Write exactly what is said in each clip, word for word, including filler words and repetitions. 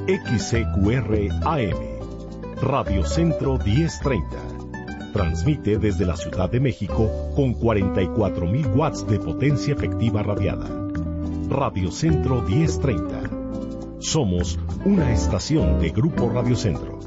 X C Q R A M, Radio Centro diez treinta. Transmite desde la Ciudad de México con cuarenta y cuatro mil watts de potencia efectiva radiada. Radio Centro diez treinta. Somos una estación de Grupo Radio Centro.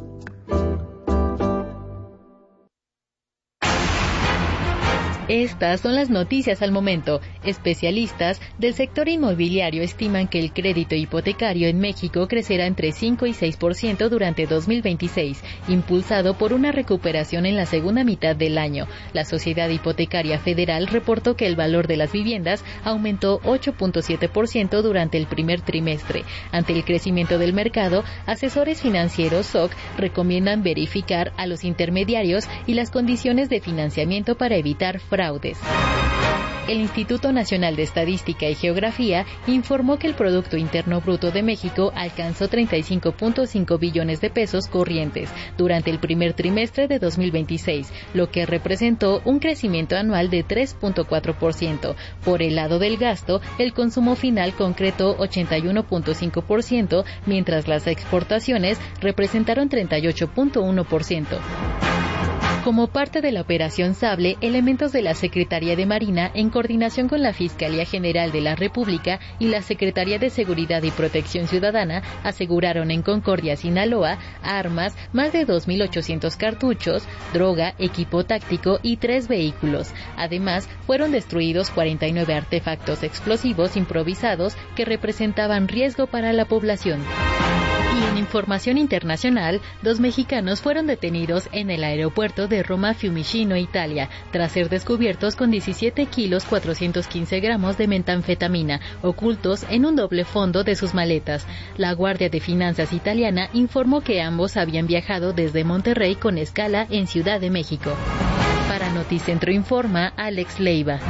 Estas son las noticias al momento. Especialistas del sector inmobiliario estiman que el crédito hipotecario en México crecerá entre cinco y seis por ciento durante dos mil veintiséis, impulsado por una recuperación en la segunda mitad del año. La Sociedad Hipotecaria Federal reportó que el valor de las viviendas aumentó ocho punto siete por ciento durante el primer trimestre. Ante el crecimiento del mercado, asesores financieros S O C recomiendan verificar a los intermediarios y las condiciones de financiamiento para evitar fraudes. El Instituto Nacional de Estadística y Geografía informó que el Producto Interno Bruto de México alcanzó treinta y cinco punto cinco billones de pesos corrientes durante el primer trimestre de dos mil veintiséis, lo que representó un crecimiento anual de tres punto cuatro por ciento. Por el lado del gasto, el consumo final concretó ochenta y uno punto cinco por ciento, mientras las exportaciones representaron treinta y ocho punto uno por ciento. Como parte de la Operación Sable, elementos de la Secretaría de Marina, en coordinación con la Fiscalía General de la República y la Secretaría de Seguridad y Protección Ciudadana, aseguraron en Concordia, Sinaloa, armas, más de dos mil ochocientos cartuchos, droga, equipo táctico y tres vehículos. Además, fueron destruidos cuarenta y nueve artefactos explosivos improvisados que representaban riesgo para la población. Y en información internacional, dos mexicanos fueron detenidos en el aeropuerto de Roma Fiumicino, Italia, tras ser descubiertos con diecisiete kilos cuatrocientos quince gramos de metanfetamina, ocultos en un doble fondo de sus maletas. La Guardia de Finanzas italiana informó que ambos habían viajado desde Monterrey con escala en Ciudad de México. Para Noticentro informa Alex Leiva.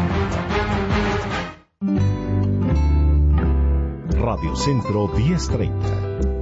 Radio Centro diez treinta.